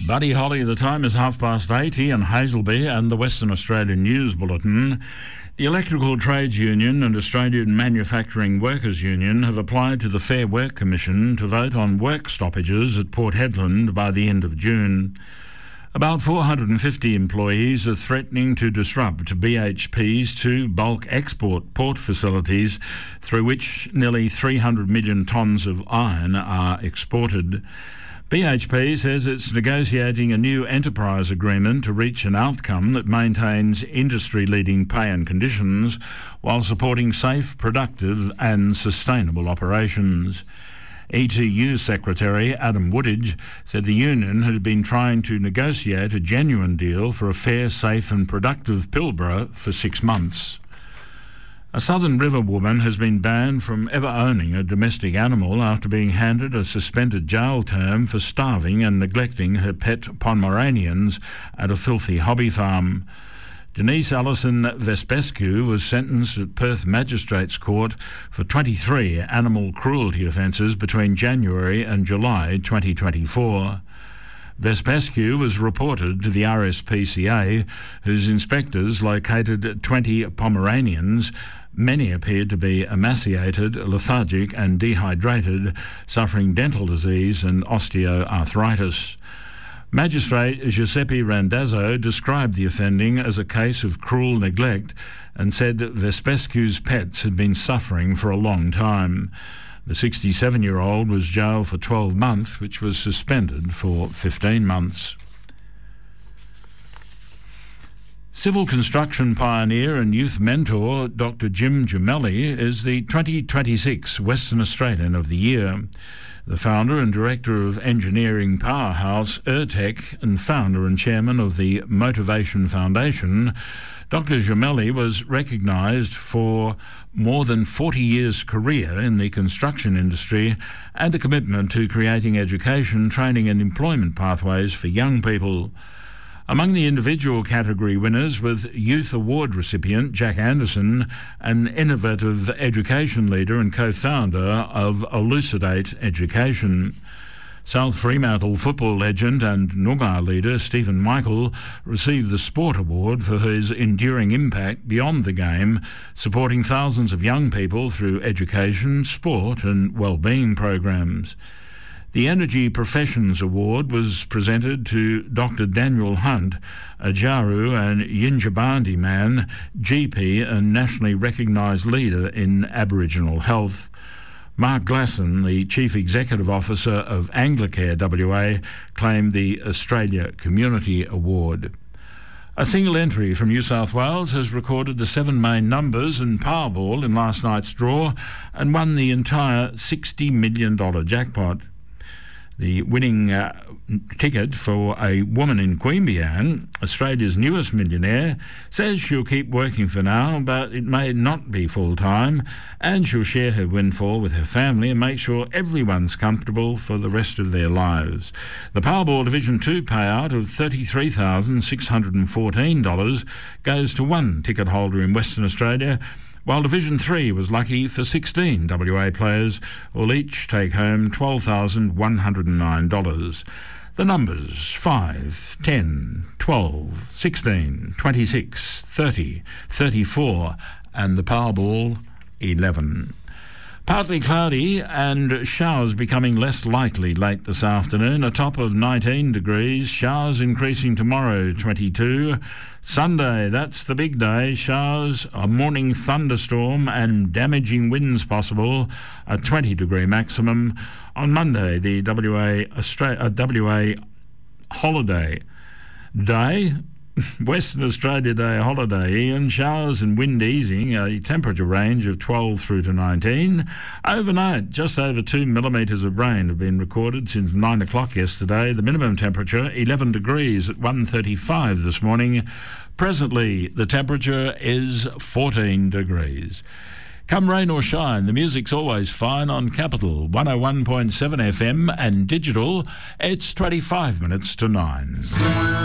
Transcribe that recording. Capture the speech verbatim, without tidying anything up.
Buddy Holly, the time is half past eight. Ian Hazelby and the Western Australian News Bulletin. The Electrical Trades Union and Australian Manufacturing Workers Union have applied to the Fair Work Commission to vote on work stoppages at Port Hedland by the end of June. About four hundred fifty employees are threatening to disrupt B H P's two bulk export port facilities through which nearly three hundred million tonnes of iron are exported. B H P says it's negotiating a new enterprise agreement to reach an outcome that maintains industry-leading pay and conditions while supporting safe, productive and sustainable operations. E T U Secretary Adam Woodage said the union had been trying to negotiate a genuine deal for a fair, safe and productive Pilbara for six months. A Southern River woman has been banned from ever owning a domestic animal after being handed a suspended jail term for starving and neglecting her pet Pomeranians at a filthy hobby farm. Denise Allison Vespescu was sentenced at Perth Magistrates Court for twenty-three animal cruelty offences between January and July twenty twenty-four. Vespescu was reported to the R S P C A, whose inspectors located twenty Pomeranians. Many appeared to be emaciated, lethargic and dehydrated, suffering dental disease and osteoarthritis. Magistrate Giuseppe Randazzo described the offending as a case of cruel neglect and said that Vespescu's pets had been suffering for a long time. The sixty-seven-year-old was jailed for twelve months, which was suspended for fifteen months. Civil construction pioneer and youth mentor Doctor Jim Gemelli is the twenty twenty-six Western Australian of the Year. The founder and director of engineering powerhouse Urtec and founder and chairman of the Motivation Foundation, Doctor Gemelli was recognised for more than forty years' career in the construction industry and a commitment to creating education, training and employment pathways for young people. Among the individual category winners was Youth Award recipient Jack Anderson, an innovative education leader and co-founder of Elucidate Education. South Fremantle football legend and Noongar leader Stephen Michael received the Sport Award for his enduring impact beyond the game, supporting thousands of young people through education, sport and well-being programs. The Energy Professions Award was presented to Doctor Daniel Hunt, a Jaru and Yinjabandi man, G P and nationally recognised leader in Aboriginal health. Mark Glasson, the Chief Executive Officer of Anglicare W A, claimed the Australia Community Award. A single entry from New South Wales has recorded the seven main numbers and Powerball in last night's draw and won the entire sixty million dollars jackpot. The winning uh, ticket for a woman in Queanbeyan, Australia's newest millionaire, says she'll keep working for now, but it may not be full-time, and she'll share her windfall with her family and make sure everyone's comfortable for the rest of their lives. The Powerball Division two payout of thirty-three thousand six hundred fourteen dollars goes to one ticket holder in Western Australia, while Division three was lucky for sixteen W A players, who will each take home twelve thousand one hundred nine dollars. The numbers five, ten, twelve, sixteen, twenty-six, thirty, thirty-four and the Powerball eleven. Partly cloudy and showers becoming less likely late this afternoon. A top of nineteen degrees. Showers increasing tomorrow, twenty-two. Sunday, that's the big day. Showers, a morning thunderstorm and damaging winds possible. A twenty degree maximum. On Monday, the W A, Austra- uh, W A holiday day. Western Australia Day holiday, Ian. Showers and wind easing, a temperature range of twelve through to nineteen. Overnight, just over two millimetres of rain have been recorded since nine o'clock yesterday. The minimum temperature, eleven degrees at one thirty-five this morning. Presently, the temperature is fourteen degrees. Come rain or shine, the music's always fine on Capital one oh one point seven F M and digital. It's twenty-five minutes to nine.